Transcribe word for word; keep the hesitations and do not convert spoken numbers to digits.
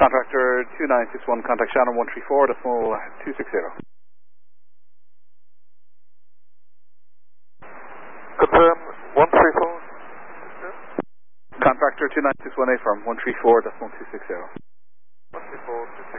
Contractor two nine six one, contact Shannon one three four decimal two six zero. Confirm one three four. Contractor two nine six one, A firm one three four decimal two six zero. one three four.